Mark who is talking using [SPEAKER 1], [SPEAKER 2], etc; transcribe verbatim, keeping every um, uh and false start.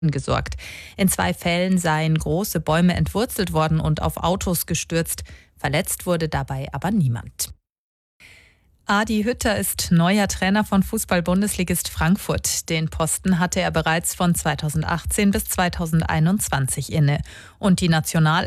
[SPEAKER 1] gesorgt. In zwei Fällen seien große Bäume entwurzelt worden und auf Autos gestürzt. Verletzt wurde dabei aber niemand. Adi Hütter ist neuer Trainer von Fußball-Bundesligist Frankfurt. Den Posten hatte er bereits von zweitausendachtzehn bis zweitausendeinundzwanzig inne. Und die National